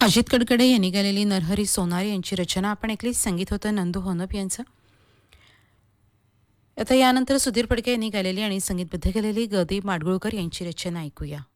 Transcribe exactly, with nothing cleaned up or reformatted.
अजित कडकडे यांनी गायलेली नरहरी सोनार यांची रचना आपण ऐकली. संगीत होतं नंदू होनप यांचं. आता यानंतर सुधीर फडके यांनी गायलेली आणि संगीतबद्ध केलेली गदी माडगुळकर यांची रचना ऐकूया.